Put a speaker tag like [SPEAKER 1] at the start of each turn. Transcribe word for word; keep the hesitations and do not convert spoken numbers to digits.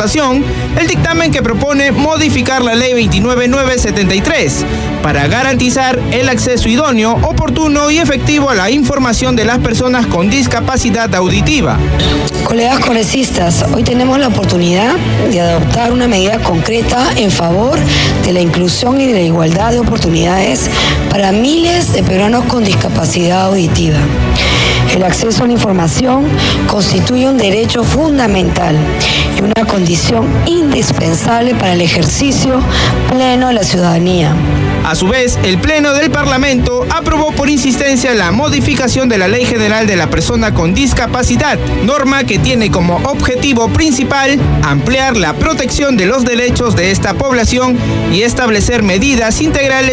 [SPEAKER 1] votación el dictamen que propone modificar la ley veintinueve mil novecientos setenta y tres para garantizar el acceso idóneo, oportuno y efectivo a la información de las personas con discapacidad auditiva.
[SPEAKER 2] Colegas congresistas, hoy tenemos la oportunidad de adoptar una medida concreta en favor de la inclusión y de la igualdad de oportunidades para miles de peruanos con discapacidad auditiva. El acceso a la información constituye un derecho fundamental y una condición indispensable para el ejercicio pleno de la ciudadanía.
[SPEAKER 1] A su vez, el Pleno del Parlamento aprobó por insistencia la modificación de la Ley General de la Persona con Discapacidad, norma que tiene como objetivo principal ampliar la protección de los derechos de esta población y establecer medidas integrales